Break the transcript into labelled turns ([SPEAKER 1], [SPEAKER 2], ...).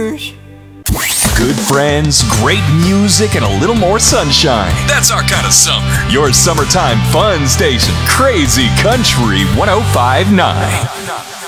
[SPEAKER 1] Bush.
[SPEAKER 2] Good friends, great music, and a little more sunshine. That's our kind of summer. Your summertime fun station, Crazy Country 105.9.